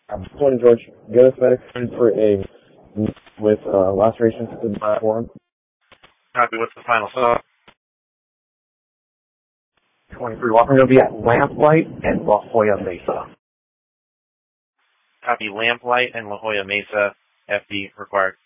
20 George, get us medic for a with lacerations to the platform. Copy, what's the final stop? 23 Walker, going to be at Lamplight and La Jolla Mesa. Copy, Lamplight and La Jolla Mesa, FD required.